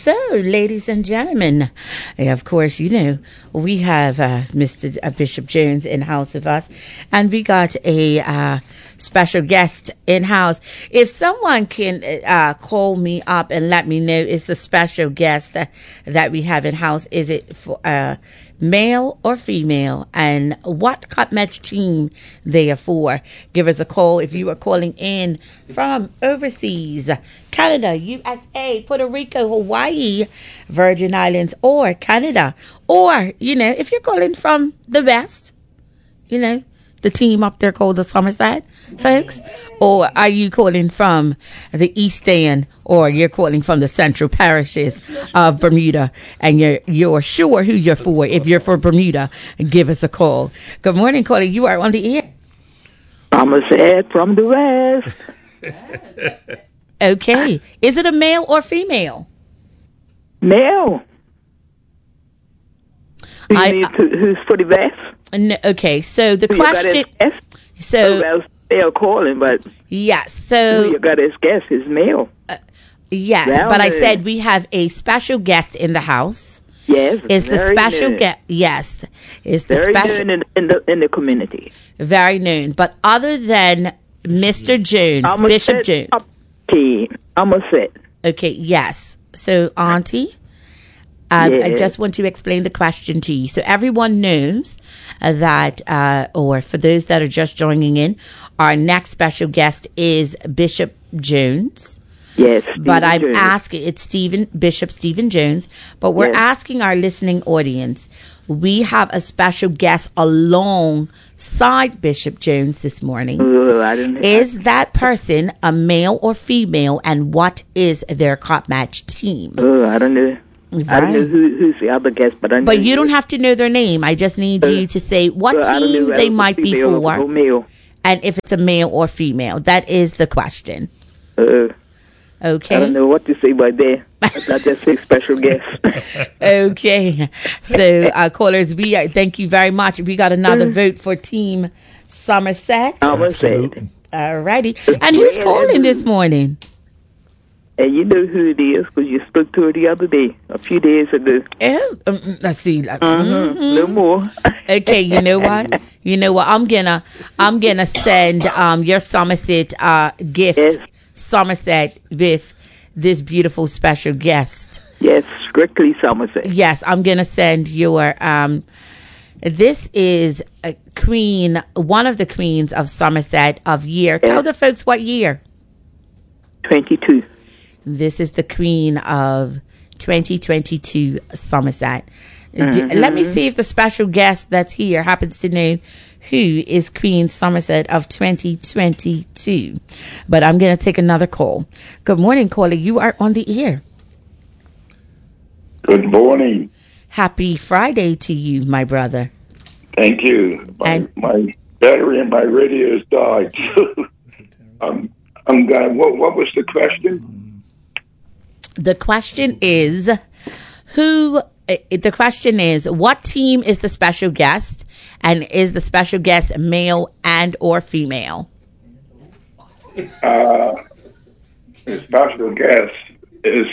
So, ladies and gentlemen, of course, you know, we have Mr. Bishop Jones in house with us, and we got a special guest in house. If someone can call me up and let me know, is the special guest that we have in house, is it for male or female, and what cup match team they are for? Give us a call if you are calling in from overseas. Canada, USA, Puerto Rico, Hawaii, Virgin Islands, or Canada. Or, you know, if you're calling from the West, you know, the team up there called the Somerset folks, or are you calling from the East End, or you're calling from the Central Parishes of Bermuda, and you're sure who you're for? If you're for Bermuda, give us a call. Good morning, caller. You are on the air. Somerset from the West. Okay. Is it a male or female? Male. Who's for the West? No, okay, so the question. So they're calling, but yes. So who you got as guest is male. Yes, well, but I said we have a special guest in the house. Yes, is the special guest? Yes, is the very special known in the community. Very known, but other than Mr. Jones, Bishop Jones. I'm a set. Okay, yes. So, Auntie, I just want to explain the question to you. So everyone knows that, or for those that are just joining in, our next special guest is Bishop Jones. Yes, but I'm asking, it's Bishop Stephen Jones, but we're asking our listening audience, we have a special guest alongside Bishop Jones this morning. Is that person a male or female, and what is their cup match team? I don't know. Right. I don't know who's the other guest, but I know. But you don't have to know their name. I just need you to say what team they might be for, and if it's a male or female. That is the question. Okay. I don't know what to say by there. I just say special guest. Okay. So, callers, thank you very much. We got another vote for Team Somerset. Somerset. All righty. And who's calling this morning? And you know who it is because you spoke to her the other day, a few days ago. Let's see. No more. Okay, you know what? I'm gonna send your Somerset gift. Yes. Somerset with this beautiful special guest. Yes, strictly Somerset. Yes, I'm gonna send your this is a queen, one of the queens of Somerset of year. Yes. Tell the folks what year. 22. This is the queen of 2022 Somerset. Let me see if the special guest that's here happens to know who is Queen Somerset of 2022. But I'm going to take another call. Good morning, caller. You are on the air. Good morning. Happy Friday to you, my brother. Thank you. My battery in my radio has died. I'm going. What was the question? The question is what team is the special guest, and is the special guest male and or female? The special guest is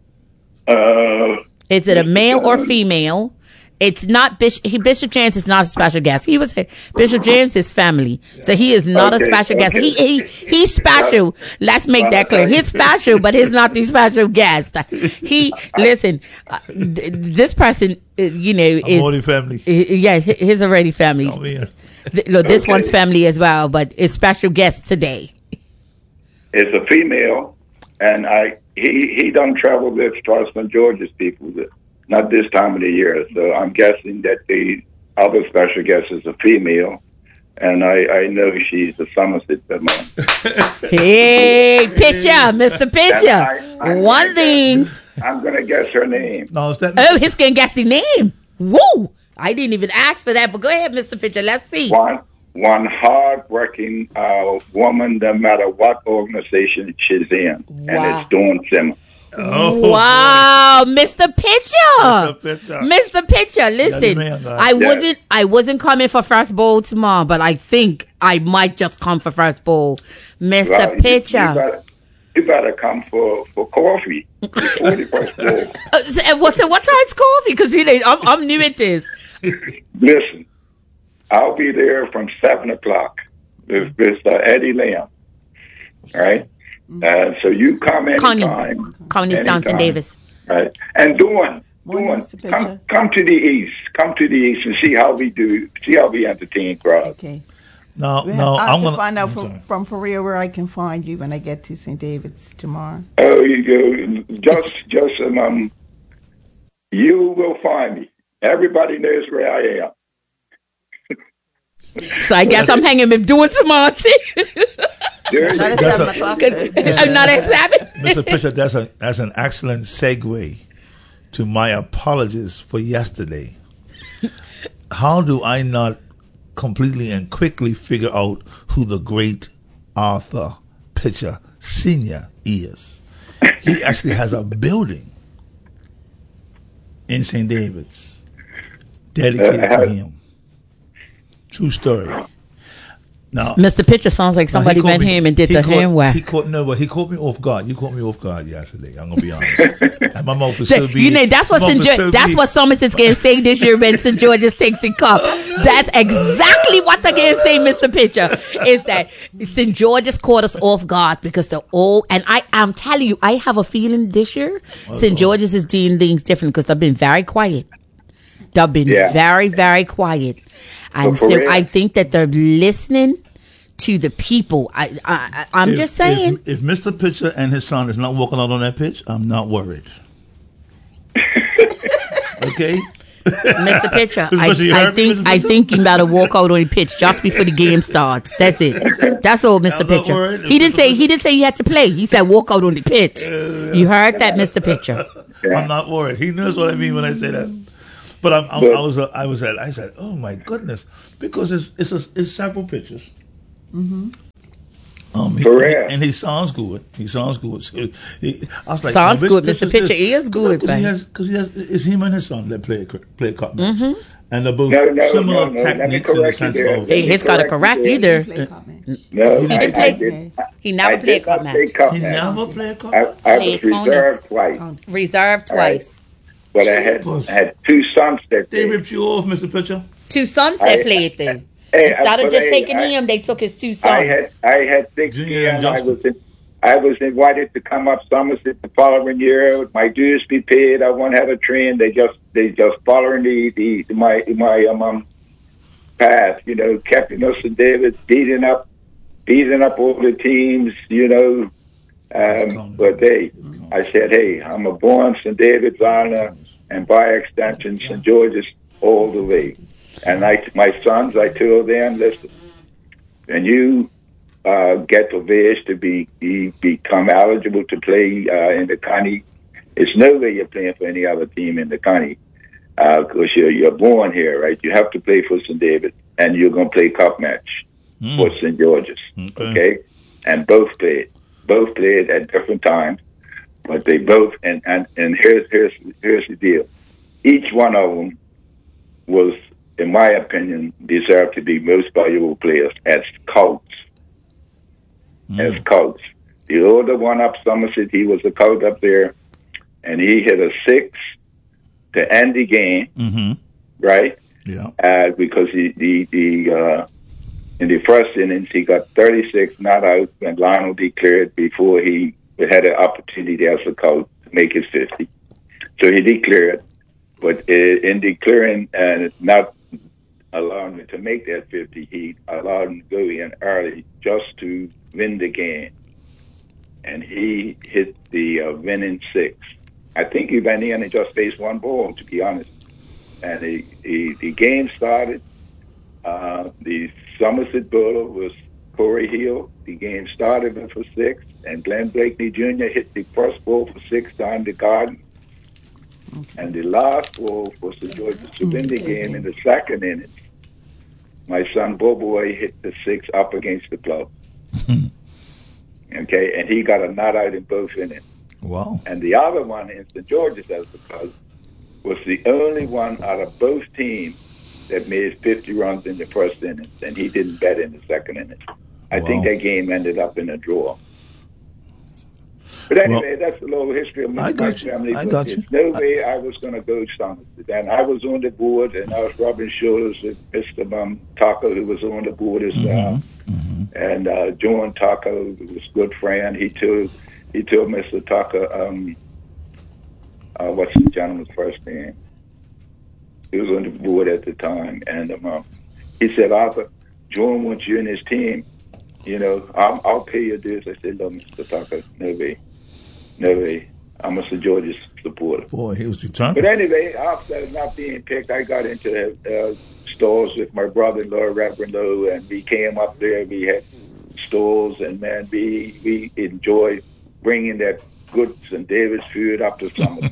it a male or female? It's not Bishop James is not a special guest. He was Bishop James' his family, so he is not a special guest. He's special. Let's make that clear. He's special, but he's not the special guest. Listen. This person, is already family. His already family. This one's family as well, but it's special guest today. It's a female, and he done travel with Charleston, Georgia's people. Not this time of the year, so I'm guessing that the other special guest is a female, and I know she's a Somerset woman. Hey, Pitcher, Mr. Pitcher. One thing. I'm going to guess her name. No, is that? Oh, he's going to guess the name. Woo! I didn't even ask for that, but go ahead, Mr. Pitcher. Let's see. One hard-working woman, no matter what organization she's in, and it's Dawn Simmons. Oh, wow, Mr. Pitcher. Listen, I wasn't coming for first bowl tomorrow, but I think I might just come for first bowl. Mr. Pitcher. you better come for coffee before the first ball. So what time's coffee? Because I'm new at this. Listen, I'll be there from 7 o'clock with Eddie Lamb. All right? So you come anytime. Connie Staunton Davis. Right. And Dawn, come to the east. Come to the east and see how we do. See how we entertain crowds. Okay. No, I'm going to find out from Faria where I can find you when I get to St. David's tomorrow. Oh, you will find me. Everybody knows where I am. So I guess I'm hanging with Dawn tomorrow too. Not at 7 o'clock. I'm not at 7. Mr. Fisher, that's an excellent segue to my apologies for yesterday. How do I not completely and quickly figure out who the great Arthur Pitcher Sr. is? He actually has a building in St. David's dedicated to him. True story. Now, Mr. Pitcher sounds like somebody went him and did the hand whack. He caught me off guard. You caught me off guard yesterday. I'm gonna be honest. And my mouth was still beating. That's what Somerset's gonna say this year when St. George's takes the cup. That's exactly what they're gonna say, Mr. Pitcher. Is that St. George's caught us off guard because they're all. And I'm telling you, I have a feeling this year St. George's is doing things different because they've been very quiet. They've been very, very quiet. And so I think that they're listening to the people. I'm just saying. If Mr. Pitcher and his son is not walking out on that pitch, I'm not worried. Okay? Mr. Pitcher, I think you better walk out on the pitch just before the game starts. That's it. That's all, Mr. Pitcher. He didn't say you had to play. He said walk out on the pitch. You heard that, Mr. Pitcher? I'm not worried. He knows what I mean when I say that. But I said, oh my goodness, because it's several pitches. Mm-hmm. And he sounds good. So I was like, sounds good, Mr. Pitcher. He is good, because it's him and his son that play cup match. Mm-hmm. And they're both similar techniques in the sense of. He's got to correct either. No, he didn't play. He never played cup match. He never played cup match. I was reserved twice. Reserved twice. But I had two sons that they ripped you off, Mr. Pitcher. Two sons that played then. Instead of just taking him, they took his two sons. I had 16. I was invited to come up Somerset the following year. My dues be paid. I won't have a train. They just following my path. You know, Captain Austin Davis beating up all the teams. You know. But I said, hey, I'm a born St. David's honor, and by extension, St. George's all the way. And my sons, I told them, listen, when you get of age to become eligible to play in the county, it's no way you're playing for any other team in the county because you're born here, right? You have to play for St. David, and you're going to play cup match for St. George's, okay? And both played at different times, but they both and here's the deal. Each one of them was, in my opinion, deserved to be most valuable players as scouts. As scouts. The older one up Somerset, he was a scout up there, and he hit a 6 to end the game, right? Yeah. Because he in the first innings, he got 36 not out when Lionel declared before he had an opportunity as a scout to make his 50. So he declared, but in declaring and not allowing him to make that 50, he allowed him to go in early just to win the game. And he hit the winning 6. I think he went in and just faced one ball, to be honest. And the game started. The Somerset bowler was Corey Hill. The game started with a 6, and Glenn Blakeney Jr. hit the first ball for 6 down the garden. And the last ball was St. George's to win the game in the second inning. My son Boboy hit the 6 up against the glove. Okay, and he got a not out in both innings. Wow. And the other one in St. George's, as because was the only one out of both teams that made 50 runs in the first inning, and he didn't bet in the second inning. I think that game ended up in a draw. But anyway, that's a little history of me I and my got you. family. I But got you. there's no way I was going to go to Somerset. And I was on the board, and I was rubbing shoulders with Mr. Tucker, who was on the board as well. And John Tucker, who was a good friend, he told Mr. Tucker, what's the gentleman's first name? He was on the board at the time, and he said, Arthur, John wants you in his team. You know, I'll pay your dues. I said, no, Mr. Tucker, no way. I'm Mr. George's supporter. Boy, he was determined. But anyway, after not being picked, I got into stores with my brother-in-law, Reverend Lowe, and we came up there. We had stores, and man, we enjoyed bringing that good St. David's food up to Summit.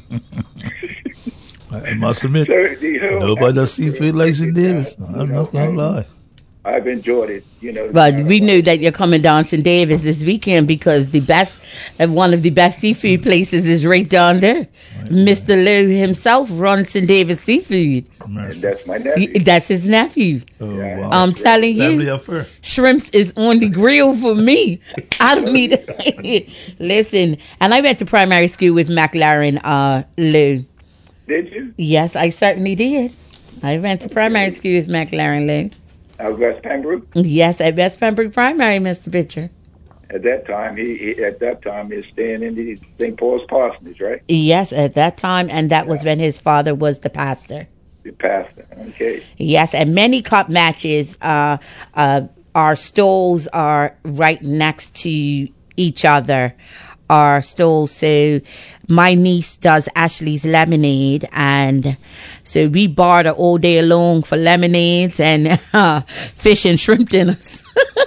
I must admit, nobody does seafood like St. Davis. I'm not going to lie. I've enjoyed it, you know. But we knew that you're coming down St. Davis this weekend because one of the best seafood places is right down there. Right. Mr. Lowe himself runs St. Davis Seafood. And that's my nephew. That's his nephew. Oh, wow. I'm telling you, shrimps is on the grill for me. I don't need it. Listen, and I went to primary school with McLaren Lowe. Did you? Yes, I certainly did. I went to primary school with McLaren Lowe. West Pembroke? Yes, at West Pembroke Primary, Mr. Pitcher. At that time, he was staying in the St. Paul's Parsonage, right? Yes, at that time, and that was when his father was the pastor. The pastor, okay. Yes, and many cup matches, our stalls are right next to each other. Our stalls, so my niece does Ashley's Lemonade, and so we barter all day long for lemonades and fish and shrimp dinners.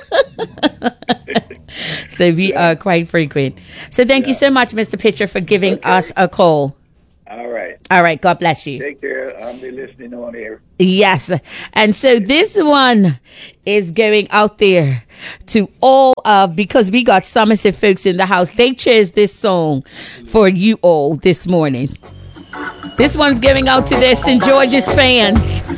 So we are quite frequent. So thank you so much, Mr. Pitcher, for giving us a call. All right. God bless you. Take care. I'll be listening on air. Yes. And so this one is going out there to all because we got Somerset folks in the house. They chose this song for you all this morning. This one's going out to their St. George's fans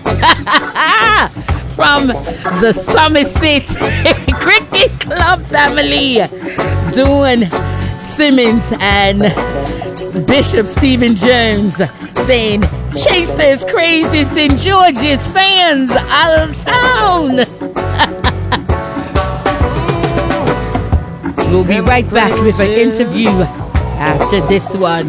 from the Somerset Cricket Club family. Dawn Simmons and Bishop Stephen Jones saying, chase those crazy St. George's fans out of town. We'll be right back with an interview after this one.